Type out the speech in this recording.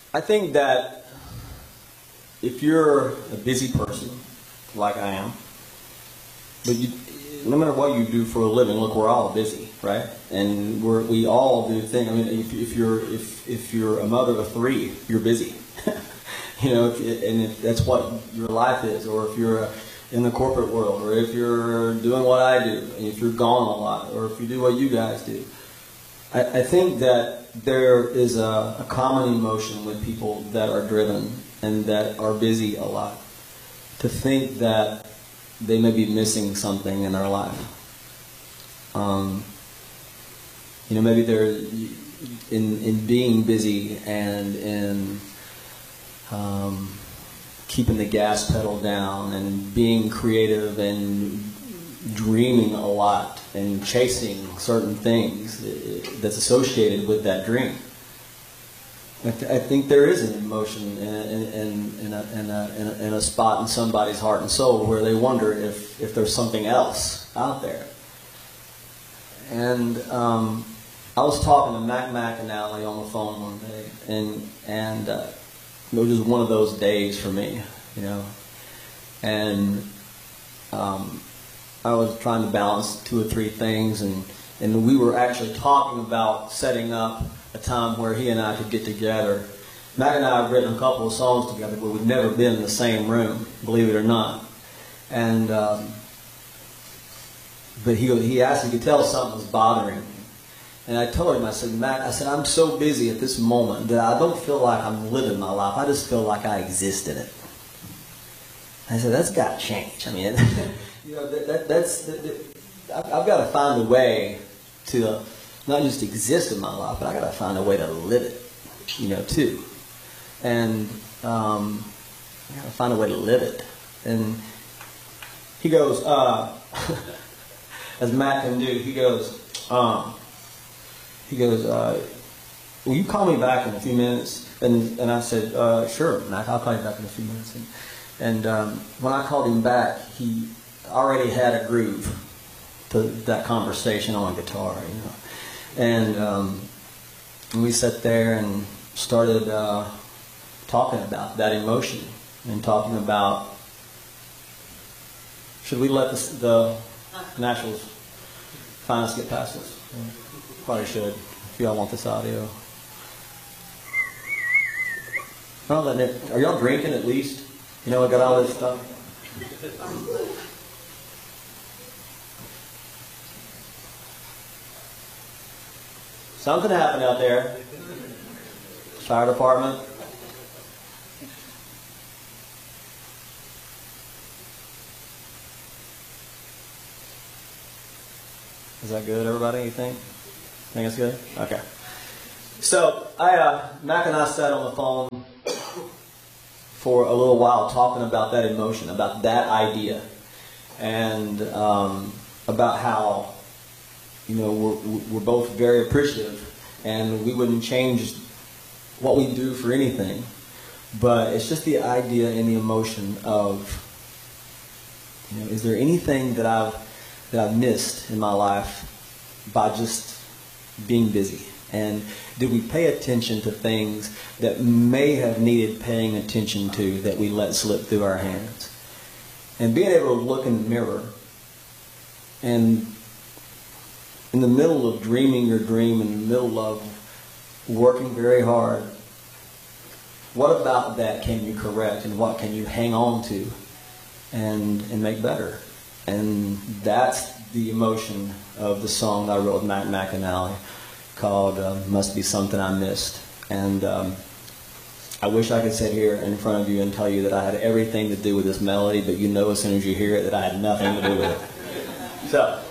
I think that if you're a busy person, like I am, but no matter what you do for a living, look, we're all busy, right? And we all do things. I mean, if you're a mother of three, you're busy, you know, and if that's what your life is, or if you're in the corporate world, or if you're doing what I do, and if you're gone a lot, or if you do what you guys do. I think that there is a common emotion with people that are driven and that are busy a lot, to think that they may be missing something in their life. You know, maybe they're in being busy and in keeping the gas pedal down and being creative and dreaming a lot and chasing certain things that's associated with that dream. I think there is an emotion in a spot in somebody's heart and soul where they wonder if there's something else out there. And I was talking to Mac McAnally on the phone one day, and it was just one of those days for me, you know. And I was trying to balance 2 or 3 things, and we were actually talking about setting up a time where he and I could get together. Mac and I have written a couple of songs together, but we've never been in the same room, believe it or not. And but he asked if he could tell something was bothering me. And I told him, I said, Mac, I said, I'm so busy at this moment that I don't feel like I'm living my life. I just feel like I exist in it. I said, that's got to change. I mean, you know, I've got to find a way to not just exist in my life, but I got to find a way to live it, you know, too. And I got to find a way to live it. And he goes, as Matt can do, he goes, will you call me back in a few minutes? And I said, sure, Mac, I'll call you back in a few minutes. And when I called him back, he already had a groove to that conversation on guitar, you know. And we sat there and started talking about that emotion and talking about, should we let the Nationals finalists get past us? Probably should, if y'all want this audio. Are y'all drinking at least? You know, I got all this stuff. Something happened out there. Fire department. Is that good, everybody, you think? Think it's good? Okay. So, Mac and I sat on the phone for a little while talking about that emotion, about that idea, and about how, you know, we're both very appreciative, and we wouldn't change what we do for anything. But it's just the idea and the emotion of, you know, is there anything that I've missed in my life by just being busy? And did we pay attention to things that may have needed paying attention to that we let slip through our hands? And being able to look in the mirror and in the middle of dreaming your dream, in the middle of working very hard, what about that can you correct and what can you hang on to and make better? And that's the emotion of the song that I wrote with Mac McAnally called Must Be Something I Missed. And I wish I could sit here in front of you and tell you that I had everything to do with this melody, but you know as soon as you hear it that I had nothing to do with it. So